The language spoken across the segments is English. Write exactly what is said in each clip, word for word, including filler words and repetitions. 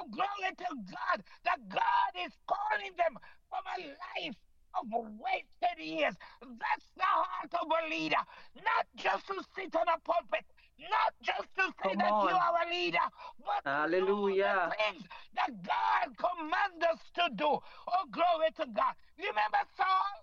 glory to God. That God is calling them from a life of wasted years. That's the heart of a leader. Not just to sit on a pulpit, not just to say Come that you on. are a leader, but to do the Hallelujah. things that God commands us to do. Oh, glory to God. Remember Saul?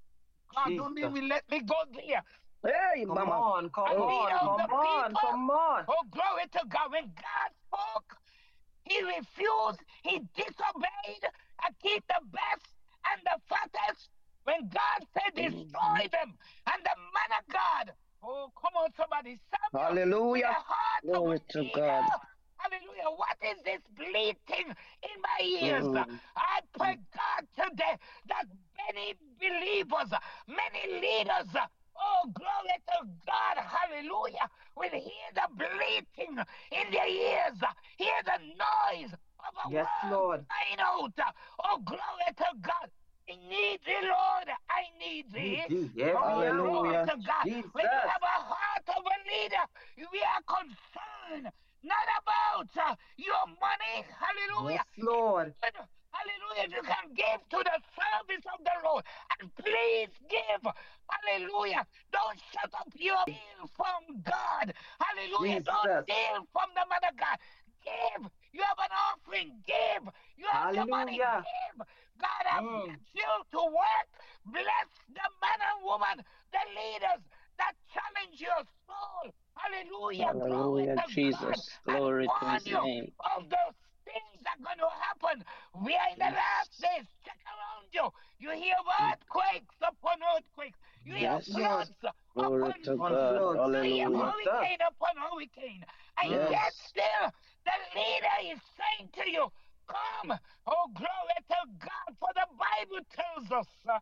God, don't Jesus. even let me go there. Hey, Come mama, on. a Come leader on. of Come the on. people. Come on. Oh, glory to God. When God spoke, he refused, he disobeyed, and keep the best and the fattest. When God said, Mhm. destroy them, and the man of God, oh, come on, somebody, Samuel, with Hallelujah. the heart of Glory a to God. leader. Hallelujah. What is this bleating in my ears? Mm. I pray, God, today that many believers, many leaders, oh, glory to God, hallelujah, will hear the bleating in their ears, hear the noise of a Yes, world Lord. crying out. Oh, glory to God. I need thee, Lord. I need Need thee. thee every Oh, hour. glory Hallelujah. to God. When you Jesus. have a heart of a leader, we are concerned not about uh, your money. Hallelujah. Yes, Lord. Good. Hallelujah. You can give to the service of the Lord. And please give. Hallelujah. Don't shut up your deal from God. Hallelujah. Don't Jesus. steal from the man of God. Give. You have an offering. Give. You have your money. Hallelujah. Give. God has Mm. blessed you to work. Bless the man and woman, the leaders that challenge your soul. Hallelujah. Glory Hallelujah, to God. Jesus. And Glory to warn his you name. of those things that are going to happen. We are in the last Yes. days. Check around you. You hear of earthquakes upon earthquakes. You hear Yes, Yes. Lord. floods Glory upon to On floods. God. floods. You hear Hallelujah. Jesus. hurricane upon hurricane. And Mm. yet Yes. still the leader is saying to you, come. Oh, glory to God. For the Bible tells us, uh,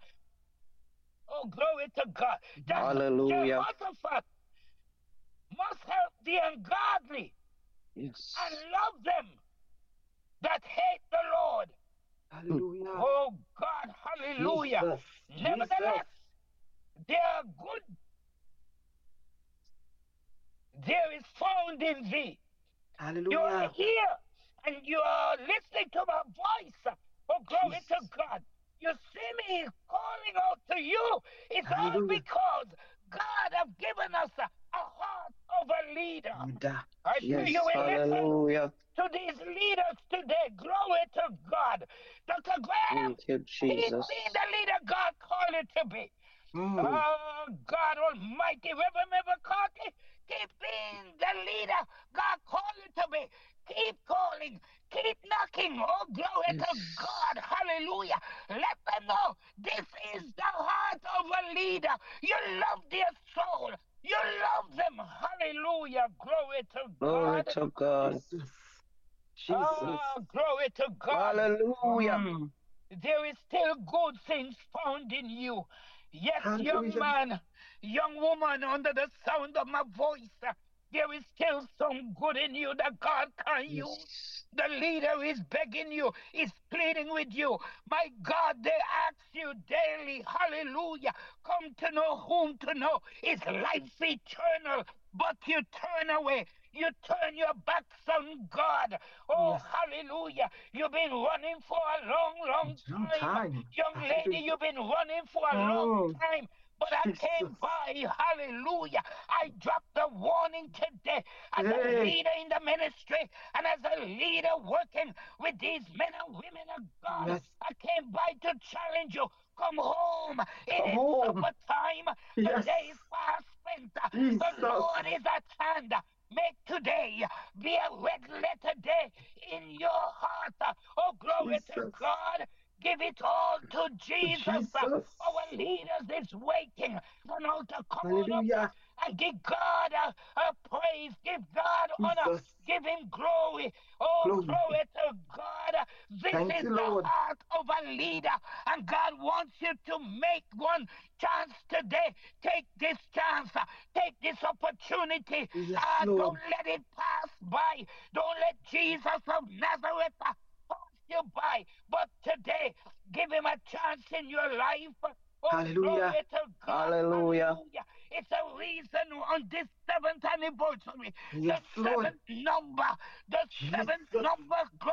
oh, glory to God, that Mhm. Hallelujah. Jehoshaphat must help the ungodly and Yes. love them that hate the Lord. Mm. Hallelujah. Oh God, hallelujah. Jesus. Jesus. Nevertheless, there are good, there is found in thee. You are Hallelujah. here and you are listening to my voice. Oh, glory to Jesus. God. You see me calling out to you. It's all Hallelujah. because God has given us a, a heart of a leader. Leader. I pray you Yes. will Jesus. listen Hallelujah. to these leaders today. Glory to God. doctor Graham, Thank you, keep being Jesus. the leader God called you to be. Mm. Oh, God Almighty, Reverend McCarthy, keep being the leader God called you to be. Keep calling, keep knocking. Oh, glory to Yes. God. Hallelujah. Let them know this is the heart of a leader. You love their soul. You love them. Hallelujah. Glory to Glory God. to God. Jesus. Jesus. Oh, glory to God. Hallelujah. Mm. There is still good things found in you. Yes, young Hallelujah. man, young woman, under the sound of my voice, uh, there is still some good in you that God can use. Yes. The leader is begging you, is pleading with you. My God, they ask you daily, hallelujah, come to know whom to know. Is life eternal? But you turn away. You turn your backs on God. Oh, Yes. hallelujah. You've been running for a long, long Long time. time. Young lady, Hallelujah. you've been running for a long Mm. time. But I came Jesus. by, hallelujah. I dropped the warning today as a Hey. leader in the ministry and as a leader working with these men and women of God. Yes. I came by to challenge you. Come home. It Come is home. supper time. The Yes. day is far spent. The Jesus. Lord is at hand. Make today be a red letter day in your heart. Oh, glory to Jesus. God. Give it all to Jesus. Our Jesus. leaders is waiting for now to come on up Hallelujah. and give God a, a praise. Give God honor. Jesus. Give him glory. Oh, Glory. glory to God. This Thank is you, the Lord. heart of a leader. And God wants you to make one chance today. Take this chance. Take this opportunity. Yes, Uh, don't Lord. let it pass by. Don't let Jesus of Nazareth uh, pass you by. But today, give him a chance in your life. Oh, Hallelujah. glory to God. Hallelujah. Hallelujah. It's a reason on this seventh anniversary, Yes, the Lord. seventh number, the seventh Jesus. number.